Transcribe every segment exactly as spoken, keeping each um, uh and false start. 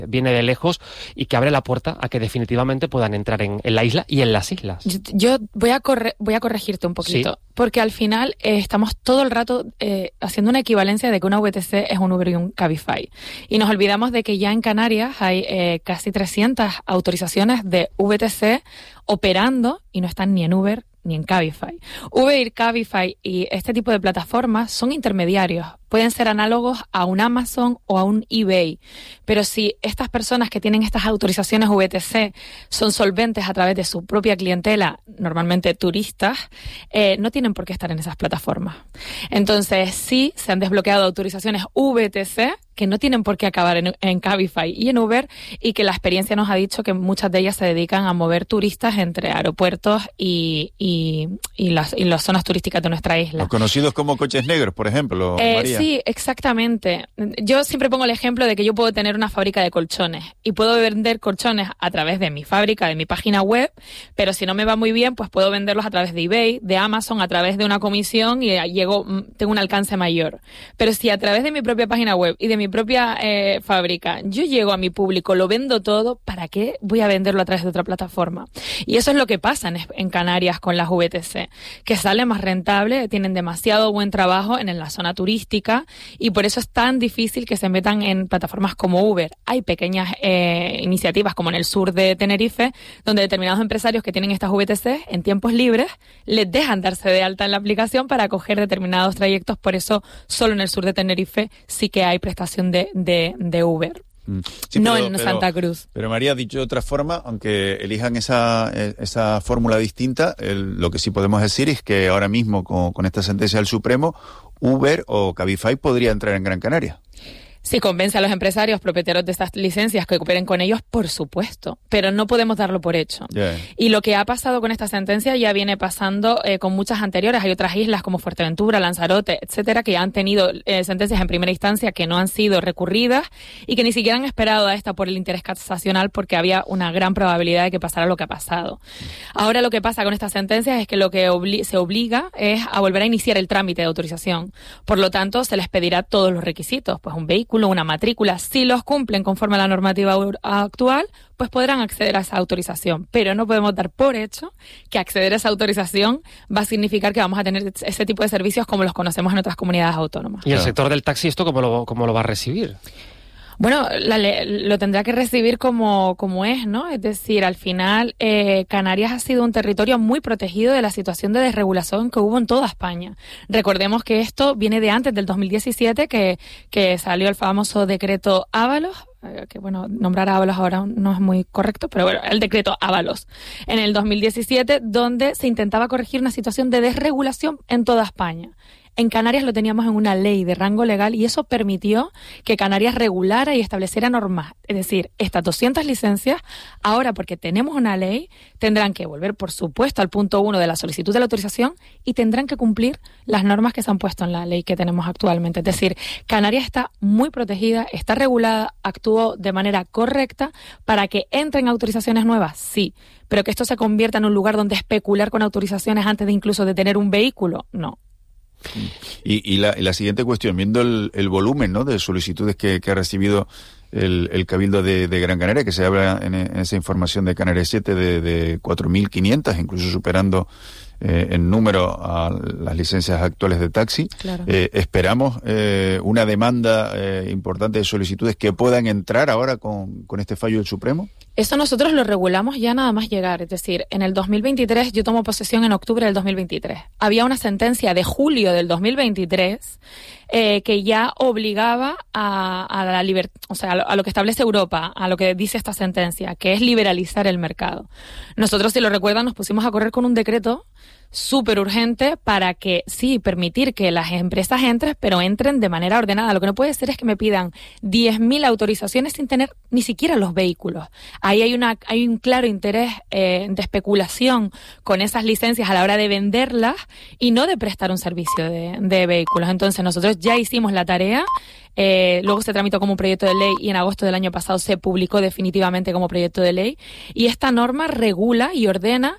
viene de lejos y que abre la puerta a que definitivamente puedan entrar en, en la isla y en las islas. Yo, yo voy a corre, voy a corregirte un poquito, sí. Porque al final eh, estamos todo el rato eh, haciendo una equivalencia de que una V T C es un Uber y un Cabify. Y nos olvidamos de que ya en Canarias hay eh, casi trescientas autorizaciones de V T C operando y no están ni en Uber ni en Cabify. Uber, Cabify y este tipo de plataformas son intermediarios. Pueden ser análogos a un Amazon o a un eBay. Pero si estas personas que tienen estas autorizaciones V T C son solventes a través de su propia clientela, normalmente turistas, eh, no tienen por qué estar en esas plataformas. Entonces, sí se han desbloqueado autorizaciones V T C que no tienen por qué acabar en, en Cabify y en Uber, y que la experiencia nos ha dicho que muchas de ellas se dedican a mover turistas entre aeropuertos y, y, y, las, y las zonas turísticas de nuestra isla. Los conocidos como coches negros, por ejemplo, eh, María. Sí, exactamente. Yo siempre pongo el ejemplo de que yo puedo tener una fábrica de colchones y puedo vender colchones a través de mi fábrica, de mi página web, pero si no me va muy bien, pues puedo venderlos a través de eBay, de Amazon, a través de una comisión, y llego, tengo un alcance mayor. Pero si a través de mi propia página web y de mi propia eh, fábrica yo llego a mi público, lo vendo todo, ¿para qué voy a venderlo a través de otra plataforma? Y eso es lo que pasa en, en Canarias con las V T C, que sale más rentable, tienen demasiado buen trabajo en, en la zona turística, y por eso es tan difícil que se metan en plataformas como Uber. Hay pequeñas eh, iniciativas como en el sur de Tenerife, donde determinados empresarios que tienen estas V T C en tiempos libres les dejan darse de alta en la aplicación para coger determinados trayectos. Por eso solo en el sur de Tenerife sí que hay prestación de, de, de Uber. Sí, no pero, en pero, Santa Cruz. Pero María, dicho de otra forma, aunque elijan esa, esa fórmula distinta, el, lo que sí podemos decir es que ahora mismo con, con esta sentencia del Supremo, Uber o Cabify podría entrar en Gran Canaria. Si convence a los empresarios propietarios de estas licencias que cooperen con ellos, por supuesto, pero no podemos darlo por hecho. Yeah. Y lo que ha pasado con esta sentencia ya viene pasando eh, con muchas anteriores. Hay otras islas como Fuerteventura, Lanzarote, etcétera, que ya han tenido eh, sentencias en primera instancia que no han sido recurridas y que ni siquiera han esperado a esta por el interés casacional, porque había una gran probabilidad de que pasara lo que ha pasado. Ahora lo que pasa con estas sentencias es que lo que obli- se obliga es a volver a iniciar el trámite de autorización. Por lo tanto, se les pedirá todos los requisitos, pues un vehículo, una matrícula. Si los cumplen conforme a la normativa actual, pues podrán acceder a esa autorización. Pero no podemos dar por hecho que acceder a esa autorización va a significar que vamos a tener ese tipo de servicios como los conocemos en otras comunidades autónomas. ¿Y el sector del taxi esto cómo lo, cómo lo va a recibir? Bueno, la, lo tendrá que recibir como, como es, ¿no? Es decir, al final, eh, Canarias ha sido un territorio muy protegido de la situación de desregulación que hubo en toda España. Recordemos que esto viene de antes del dos mil diecisiete, que, que salió el famoso decreto Ábalos, que bueno, nombrar a Ábalos ahora no es muy correcto, pero bueno, el decreto Ábalos, en el dos mil diecisiete, donde se intentaba corregir una situación de desregulación en toda España. En Canarias lo teníamos en una ley de rango legal y eso permitió que Canarias regulara y estableciera normas. Es decir, estas doscientas licencias, ahora porque tenemos una ley, tendrán que volver, por supuesto, al punto uno de la solicitud de la autorización y tendrán que cumplir las normas que se han puesto en la ley que tenemos actualmente. Es decir, Canarias está muy protegida, está regulada, actuó de manera correcta para que entren autorizaciones nuevas, sí, pero que esto se convierta en un lugar donde especular con autorizaciones antes de incluso de tener un vehículo, no. Y, y, la, y la siguiente cuestión, viendo el, el volumen, ¿no?, de solicitudes que, que ha recibido el, el Cabildo de, de Gran Canaria, que se habla en, en esa información de Canarias siete de, de cuatro mil quinientas, incluso superando eh, en número a las licencias actuales de taxi. Claro. Eh, esperamos eh, una demanda eh, importante de solicitudes que puedan entrar ahora con, con este fallo del Supremo. Eso nosotros lo regulamos ya nada más llegar, es decir, en el dos mil veintitrés, yo tomo posesión en octubre del dos mil veintitrés. Había una sentencia de julio del dos mil veintitrés eh, que ya obligaba a, a la libertad, o sea, a lo, a lo que establece Europa, a lo que dice esta sentencia, que es liberalizar el mercado. Nosotros, si lo recuerdan, nos pusimos a correr con un decreto súper urgente para que, sí, permitir que las empresas entren, pero entren de manera ordenada. Lo que no puede ser es que me pidan diez mil autorizaciones sin tener ni siquiera los vehículos. Ahí hay una hay un claro interés eh, de especulación con esas licencias a la hora de venderlas y no de prestar un servicio de, de vehículos. Entonces nosotros ya hicimos la tarea. Eh, luego se tramitó como un proyecto de ley y en agosto del año pasado se publicó definitivamente como proyecto de ley. Y esta norma regula y ordena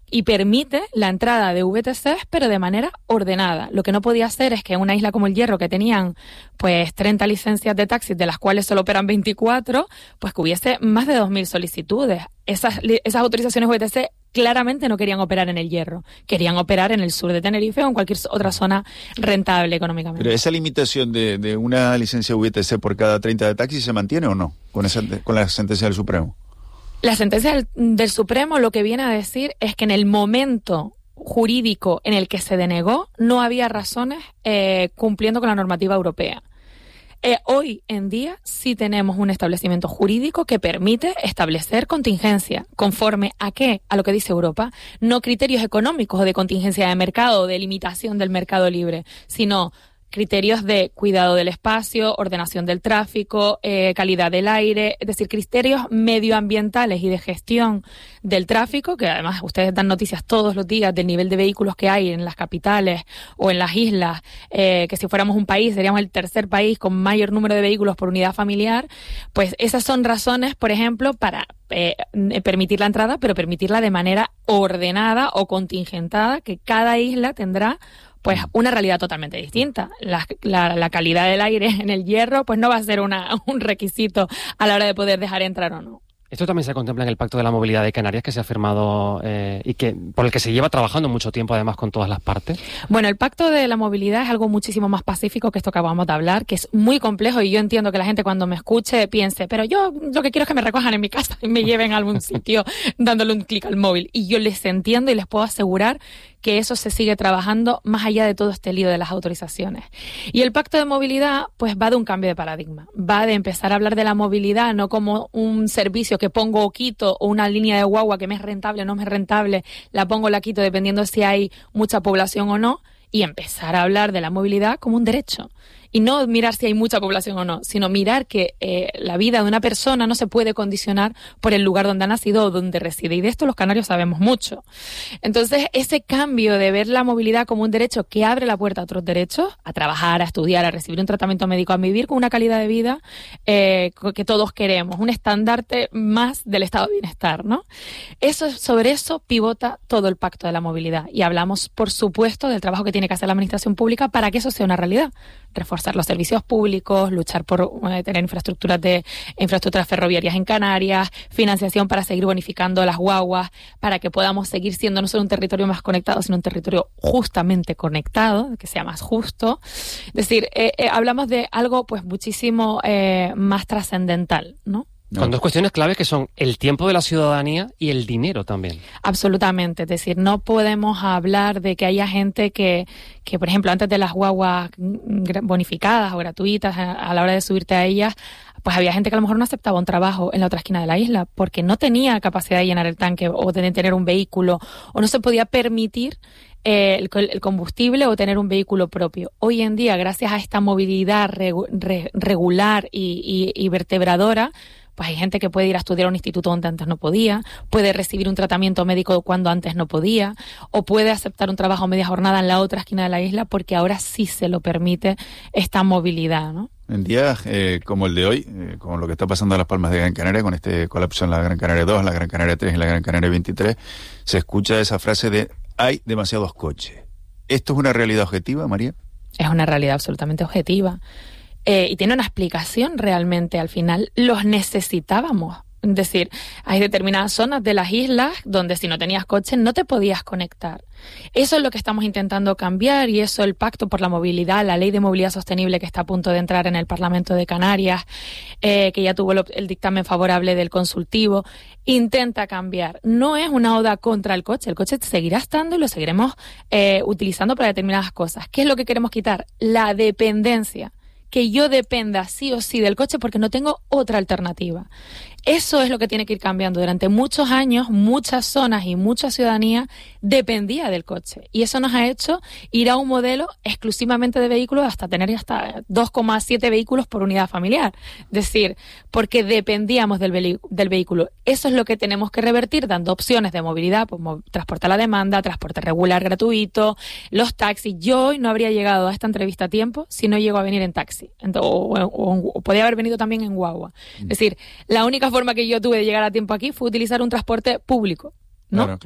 y permite la entrada de V T Cs, pero de manera ordenada. Lo que no podía hacer es que una isla como el Hierro, que tenían pues treinta licencias de taxis, de las cuales solo operan veinticuatro, pues que hubiese más de dos mil solicitudes. Esas, esas autorizaciones V T C claramente no querían operar en el Hierro, querían operar en el sur de Tenerife o en cualquier otra zona rentable económicamente. Pero esa limitación de, de una licencia V T C por cada treinta de taxis, ¿se mantiene o no con, esa, con la sentencia del Supremo? La sentencia del, del Supremo lo que viene a decir es que en el momento jurídico en el que se denegó no había razones eh, cumpliendo con la normativa europea. Eh, hoy en día sí tenemos un establecimiento jurídico que permite establecer contingencia. ¿Conforme a qué? A lo que dice Europa. No criterios económicos o de contingencia de mercado o de limitación del mercado libre, sino criterios de cuidado del espacio, ordenación del tráfico, eh, calidad del aire, es decir, criterios medioambientales y de gestión del tráfico, que además ustedes dan noticias todos los días del nivel de vehículos que hay en las capitales o en las islas, eh, que si fuéramos un país seríamos el tercer país con mayor número de vehículos por unidad familiar. Pues esas son razones, por ejemplo, para eh, permitir la entrada, pero permitirla de manera ordenada o contingentada, que cada isla tendrá pues una realidad totalmente distinta. La, la, la calidad del aire en el Hierro pues no va a ser una, un requisito a la hora de poder dejar entrar o no. Esto también se contempla en el Pacto de la Movilidad de Canarias, que se ha firmado eh, y que por el que se lleva trabajando mucho tiempo, además, con todas las partes. Bueno, el Pacto de la Movilidad es algo muchísimo más pacífico que esto que acabamos de hablar, que es muy complejo, y yo entiendo que la gente cuando me escuche piense, pero yo lo que quiero es que me recojan en mi casa y me lleven a algún sitio dándole un clic al móvil. Y yo les entiendo y les puedo asegurar que eso se sigue trabajando más allá de todo este lío de las autorizaciones. Y el Pacto de Movilidad pues va de un cambio de paradigma, va de empezar a hablar de la movilidad no como un servicio que pongo o quito, o una línea de guagua que me es rentable o no me es rentable, la pongo o la quito dependiendo si hay mucha población o no, y empezar a hablar de la movilidad como un derecho. Y no mirar si hay mucha población o no, sino mirar que eh, la vida de una persona no se puede condicionar por el lugar donde ha nacido o donde reside. Y de esto los canarios sabemos mucho. Entonces, ese cambio de ver la movilidad como un derecho que abre la puerta a otros derechos, a trabajar, a estudiar, a recibir un tratamiento médico, a vivir con una calidad de vida eh, que todos queremos, un estandarte más del estado de bienestar, ¿no? Eso, sobre eso pivota todo el Pacto de la Movilidad. Y hablamos, por supuesto, del trabajo que tiene que hacer la administración pública para que eso sea una realidad. Reforzar los servicios públicos, luchar por eh, tener infraestructuras de infraestructuras ferroviarias en Canarias, financiación para seguir bonificando las guaguas, para que podamos seguir siendo no solo un territorio más conectado, sino un territorio justamente conectado, que sea más justo. Es decir, eh, eh, hablamos de algo pues muchísimo eh, más trascendental, ¿no? No. Con dos cuestiones claves que son el tiempo de la ciudadanía y el dinero también. Absolutamente, es decir, no podemos hablar de que haya gente que, que por ejemplo, antes de las guaguas bonificadas o gratuitas, a, a la hora de subirte a ellas, pues había gente que a lo mejor no aceptaba un trabajo en la otra esquina de la isla porque no tenía capacidad de llenar el tanque o de tener un vehículo, o no se podía permitir eh, el, el combustible o tener un vehículo propio. Hoy en día, gracias a esta movilidad regu, re, regular y, y, y vertebradora, pues hay gente que puede ir a estudiar a un instituto donde antes no podía, puede recibir un tratamiento médico cuando antes no podía, o puede aceptar un trabajo a media jornada en la otra esquina de la isla porque ahora sí se lo permite esta movilidad, ¿no? En días eh, como el de hoy, eh, con lo que está pasando en Las Palmas de Gran Canaria, con este colapso en la Gran Canaria dos, la Gran Canaria tres y la Gran Canaria veintitrés, se escucha esa frase de hay demasiados coches. ¿Esto es una realidad objetiva, María? Es una realidad absolutamente objetiva. Eh, y tiene una explicación realmente. Al final los necesitábamos. Es decir, hay determinadas zonas de las islas donde si no tenías coche no te podías conectar. Eso es lo que estamos intentando cambiar, y eso el Pacto por la Movilidad, la Ley de Movilidad Sostenible que está a punto de entrar en el Parlamento de Canarias, eh, que ya tuvo el, el dictamen favorable del consultivo, intenta cambiar. No es una oda contra el coche, el coche seguirá estando y lo seguiremos eh, utilizando para determinadas cosas. ¿Qué es lo que queremos quitar? La dependencia. Que yo dependa sí o sí del coche porque no tengo otra alternativa. Eso es lo que tiene que ir cambiando. Durante muchos años, muchas zonas y mucha ciudadanía dependía del coche. Y eso nos ha hecho ir a un modelo exclusivamente de vehículos hasta tener hasta dos coma siete vehículos por unidad familiar. Es decir, porque dependíamos del, ve- del vehículo. Eso es lo que tenemos que revertir dando opciones de movilidad, como transporte a la demanda, transporte regular gratuito, los taxis. Yo hoy no habría llegado a esta entrevista a tiempo si no llego a venir en taxi. O, o, o, o podía haber venido también en guagua. Es decir, la única forma que yo tuve de llegar a tiempo aquí fue utilizar un transporte público, ¿no? Claro, claro.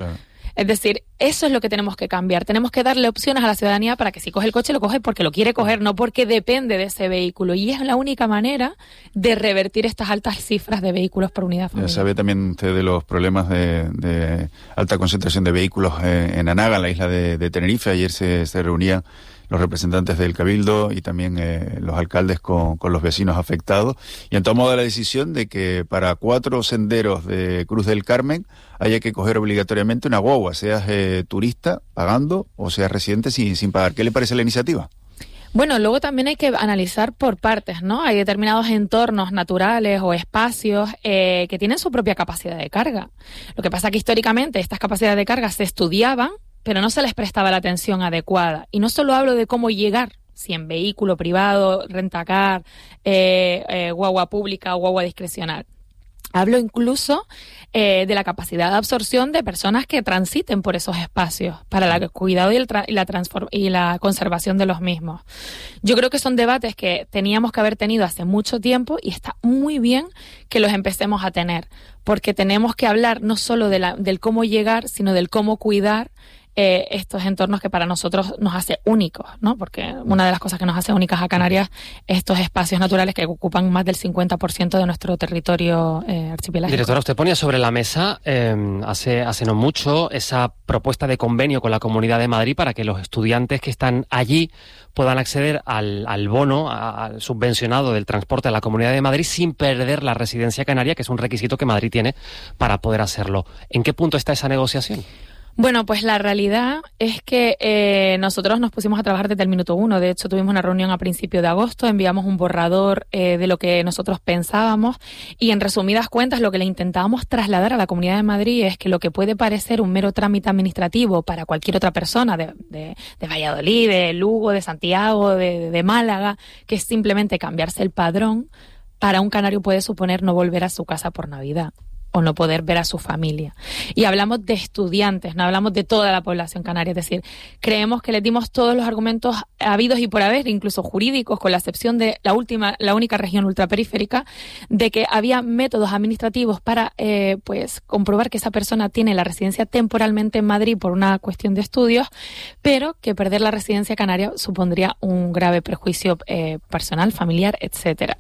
Es decir, eso es lo que tenemos que cambiar. Tenemos que darle opciones a la ciudadanía para que si coge el coche lo coge porque lo quiere coger, no porque depende de ese vehículo. Y es la única manera de revertir estas altas cifras de vehículos por unidad familiar. Ya sabe también usted de los problemas de, de alta concentración de vehículos en, en Anaga, en la isla de, de Tenerife. Ayer se, se reunían los representantes del Cabildo y también eh, los alcaldes con, con los vecinos afectados, y han tomado la decisión de que para cuatro senderos de Cruz del Carmen haya que coger obligatoriamente una guagua, seas eh, turista pagando o seas residente sin, sin pagar. ¿Qué le parece la iniciativa? Bueno, luego también hay que analizar por partes, ¿no? Hay determinados entornos naturales o espacios eh, que tienen su propia capacidad de carga. Lo que pasa es que históricamente estas capacidades de carga se estudiaban, pero no se les prestaba la atención adecuada. Y no solo hablo de cómo llegar, si en vehículo privado, rentacar, eh, eh, guagua pública o guagua discrecional. Hablo incluso eh, de la capacidad de absorción de personas que transiten por esos espacios para el cuidado y, el tra- y, la transform- y la conservación de los mismos. Yo creo que son debates que teníamos que haber tenido hace mucho tiempo y está muy bien que los empecemos a tener, porque tenemos que hablar no solo de la, del cómo llegar, sino del cómo cuidar Eh, estos entornos que para nosotros nos hace únicos, ¿no? Porque una de las cosas que nos hace únicas a Canarias es estos espacios naturales que ocupan más del cincuenta por ciento de nuestro territorio eh, archipelágico. Directora, usted ponía sobre la mesa eh, hace, hace no mucho esa propuesta de convenio con la Comunidad de Madrid para que los estudiantes que están allí puedan acceder al, al bono, a, al subvencionado del transporte de la Comunidad de Madrid sin perder la residencia canaria, que es un requisito que Madrid tiene para poder hacerlo. ¿En qué punto está esa negociación? Bueno, pues la realidad es que eh, nosotros nos pusimos a trabajar desde el minuto uno. De hecho, tuvimos una reunión a principios de agosto, enviamos un borrador eh, de lo que nosotros pensábamos y, en resumidas cuentas, lo que le intentábamos trasladar a la Comunidad de Madrid es que lo que puede parecer un mero trámite administrativo para cualquier otra persona de, de, de Valladolid, de Lugo, de Santiago, de, de Málaga, que es simplemente cambiarse el padrón, para un canario puede suponer no volver a su casa por Navidad o no poder ver a su familia. Y hablamos de estudiantes, no hablamos de toda la población canaria. Es decir, creemos que les dimos todos los argumentos habidos y por haber, incluso jurídicos, con la excepción de la última, la única región ultraperiférica, de que había métodos administrativos para eh, pues comprobar que esa persona tiene la residencia temporalmente en Madrid por una cuestión de estudios, pero que perder la residencia canaria supondría un grave perjuicio eh, personal, familiar, etcétera.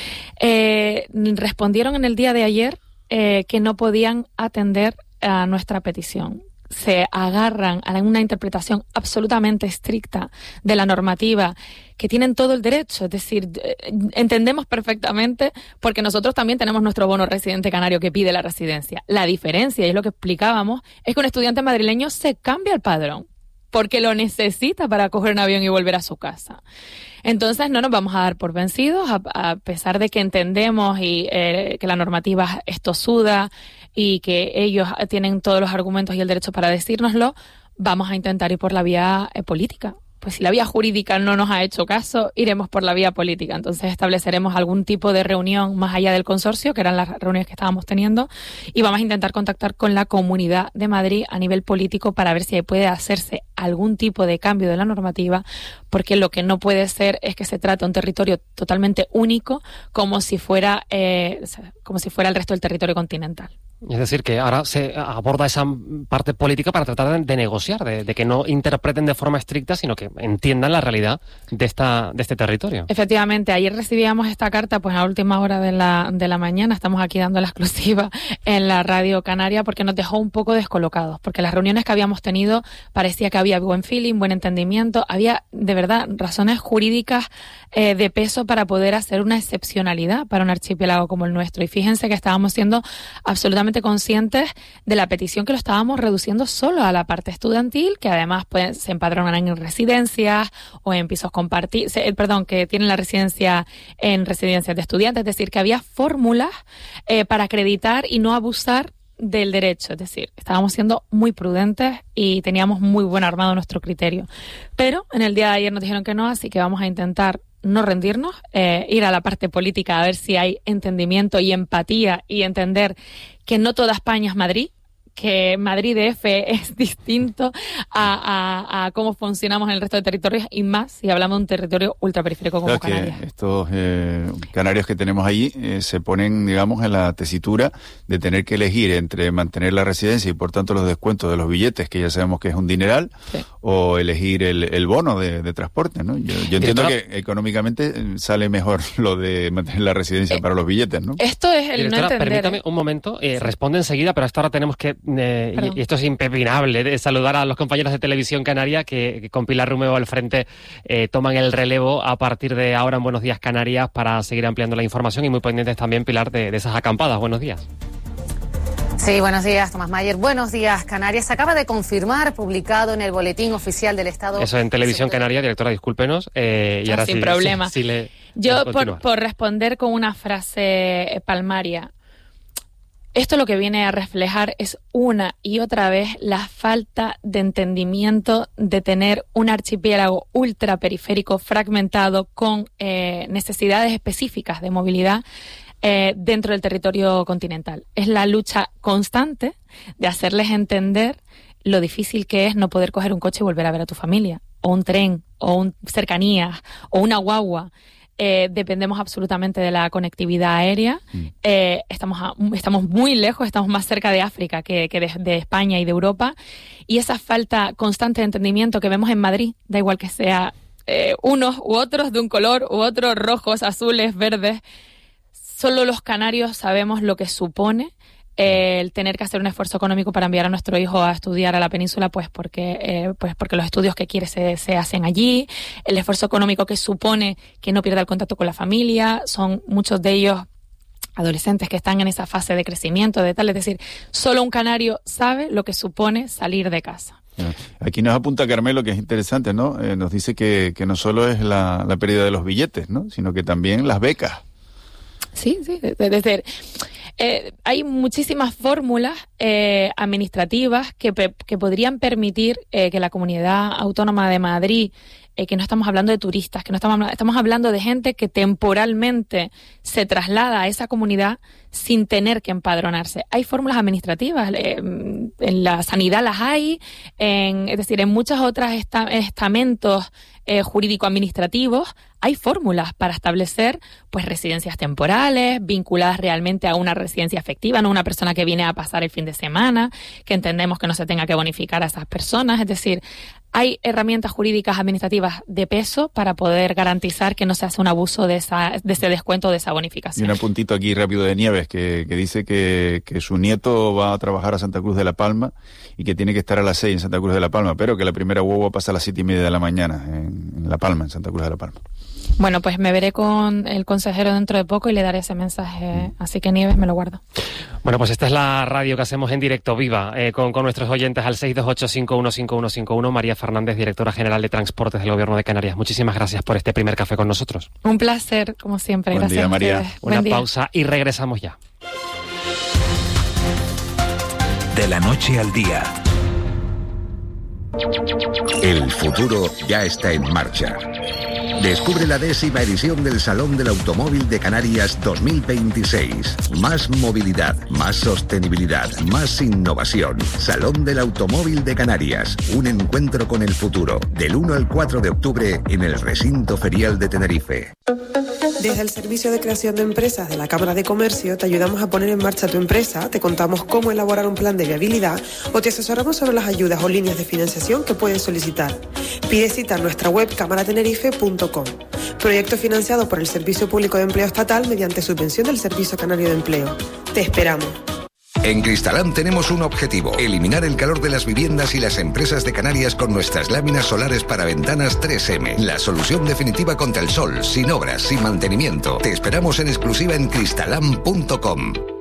Eh, respondieron en el día de ayer Eh, que no podían atender a nuestra petición. Se agarran a una interpretación absolutamente estricta de la normativa, que tienen todo el derecho. Es decir, entendemos perfectamente, porque nosotros también tenemos nuestro bono residente canario que pide la residencia. La diferencia, y es lo que explicábamos, es que un estudiante madrileño se cambia el padrón porque lo necesita para coger un avión y volver a su casa. Entonces no nos vamos a dar por vencidos, a, a pesar de que entendemos y eh, que la normativa es tosuda y que ellos tienen todos los argumentos y el derecho para decírnoslo, vamos a intentar ir por la vía eh, política. Pues si la vía jurídica no nos ha hecho caso, iremos por la vía política. Entonces estableceremos algún tipo de reunión más allá del consorcio, que eran las reuniones que estábamos teniendo, y vamos a intentar contactar con la Comunidad de Madrid a nivel político para ver si puede hacerse algún tipo de cambio de la normativa, porque lo que no puede ser es que se trate un territorio totalmente único como si fuera, eh, como si fuera el resto del territorio continental. Es decir, que ahora se aborda esa parte política para tratar de, de negociar, de, de que no interpreten de forma estricta, sino que entiendan la realidad de esta de este territorio. Efectivamente, ayer recibíamos esta carta pues a última hora de la, de la mañana. Estamos aquí dando la exclusiva en la Radio Canaria porque nos dejó un poco descolocados, porque las reuniones que habíamos tenido parecía que había buen feeling, buen entendimiento, había de verdad razones jurídicas eh, de peso para poder hacer una excepcionalidad para un archipiélago como el nuestro. Y fíjense que estábamos siendo absolutamente conscientes de la petición, que lo estábamos reduciendo solo a la parte estudiantil, que además pues, se empadronan en residencias o en pisos compartidos, perdón, que tienen la residencia en residencias de estudiantes. Es decir, que había fórmulas eh, para acreditar y no abusar del derecho. Es decir, estábamos siendo muy prudentes y teníamos muy buen armado nuestro criterio. Pero en el día de ayer nos dijeron que no, así que vamos a intentar no rendirnos, eh, ir a la parte política a ver si hay entendimiento y empatía y entender que no toda España es Madrid, que Madrid D F es distinto a, a, a cómo funcionamos en el resto de territorios, y más si hablamos de un territorio ultraperiférico como claro, Canarias. Que estos eh, canarios que tenemos allí eh, se ponen, digamos, en la tesitura de tener que elegir entre mantener la residencia y por tanto los descuentos de los billetes, que ya sabemos que es un dineral, sí. o elegir el, el bono de, de transporte, ¿no? Yo, yo entiendo Directora, que económicamente sale mejor lo de mantener la residencia eh, para los billetes, ¿no? Esto es el Directora, no entender. Permítame un momento, eh, sí. responde enseguida, pero hasta ahora tenemos que, eh, y, y esto es impepinable, de saludar a los compañeros de Televisión Canaria que, que con Pilar Rumeo al frente eh, toman el relevo a partir de ahora en Buenos Días Canarias para seguir ampliando la información, y muy pendientes también, Pilar, de, de esas acampadas. Buenos días. Sí, buenos días, Tomás Mayer. Buenos días, Canarias. Se acaba de confirmar, publicado en el Boletín Oficial del Estado... Eso en Televisión Canaria, directora, discúlpenos. Eh, y no, ahora sin sí, problema. Sí, sí le, Yo, por, por responder con una frase palmaria, esto lo que viene a reflejar es una y otra vez la falta de entendimiento de tener un archipiélago ultraperiférico fragmentado con eh, necesidades específicas de movilidad eh, dentro del territorio continental. Es la lucha constante de hacerles entender lo difícil que es no poder coger un coche y volver a ver a tu familia, o un tren, o un cercanías, o una guagua. Eh, dependemos absolutamente de la conectividad aérea. Mm. Eh, estamos, a, estamos muy lejos, estamos más cerca de África que, que de, de España y de Europa. Y esa falta constante de entendimiento que vemos en Madrid, da igual que sea eh, unos u otros de un color u otro, rojos, azules, verdes, solo los canarios sabemos lo que supone Eh, el tener que hacer un esfuerzo económico para enviar a nuestro hijo a estudiar a la península, pues porque eh, pues porque los estudios que quiere se, se hacen allí, el esfuerzo económico que supone que no pierda el contacto con la familia, son muchos de ellos adolescentes que están en esa fase de crecimiento, de tal, es decir, solo un canario sabe lo que supone salir de casa. Aquí nos apunta Carmelo, que es interesante, ¿no? Eh, nos dice que, que no solo es la, la pérdida de los billetes, ¿no? Sino que también las becas. Sí, sí, desde... Eh, hay muchísimas fórmulas eh, administrativas que, que podrían permitir eh, que la Comunidad Autónoma de Madrid, eh, que no estamos hablando de turistas, que no estamos, estamos hablando de gente que temporalmente se traslada a esa comunidad sin tener que empadronarse. Hay fórmulas administrativas, eh, en la sanidad las hay, en, es decir, en muchos otros esta, estamentos eh, jurídico-administrativos hay fórmulas para establecer pues residencias temporales, vinculadas realmente a una residencia efectiva, no una persona que viene a pasar el fin de semana, que entendemos que no se tenga que bonificar a esas personas. Es decir, hay herramientas jurídicas administrativas de peso para poder garantizar que no se hace un abuso de esa de ese descuento, de esa bonificación. Y un puntito aquí rápido de Nieves, que, que dice que, que su nieto va a trabajar a Santa Cruz de la Palma y que tiene que estar a las seis en Santa Cruz de la Palma, pero que la primera guagua pasa a las siete y media de la mañana en, en La Palma, en Santa Cruz de la Palma. Bueno, pues me veré con el consejero dentro de poco y le daré ese mensaje, así que Nieves, me lo guardo. Bueno, pues esta es la radio que hacemos en directo, viva, eh, con, con nuestros oyentes al seis dos ocho cinco uno cinco uno cinco uno. María Fernández, directora general de Transportes del Gobierno de Canarias. Muchísimas gracias por este primer café con nosotros. Un placer, como siempre. Buen gracias día, María. a ustedes. Una Buen día. pausa y regresamos ya. De la noche al día. El futuro ya está en marcha. Descubre la décima edición del Salón del Automóvil de Canarias dos mil veintiséis. Más movilidad, más sostenibilidad, más innovación. Salón del Automóvil de Canarias. Un encuentro con el futuro. Del uno al cuatro de octubre en el Recinto Ferial de Tenerife. Desde el Servicio de Creación de Empresas de la Cámara de Comercio te ayudamos a poner en marcha tu empresa, te contamos cómo elaborar un plan de viabilidad o te asesoramos sobre las ayudas o líneas de financiación que puedes solicitar. Pide cita en nuestra web cámara tenerife punto com. Proyecto financiado por el Servicio Público de Empleo Estatal mediante subvención del Servicio Canario de Empleo. Te esperamos. En Cristalán tenemos un objetivo: eliminar el calor de las viviendas y las empresas de Canarias con nuestras láminas solares para ventanas tres eme. La solución definitiva contra el sol, sin obras, sin mantenimiento. Te esperamos en exclusiva en cristalán punto com.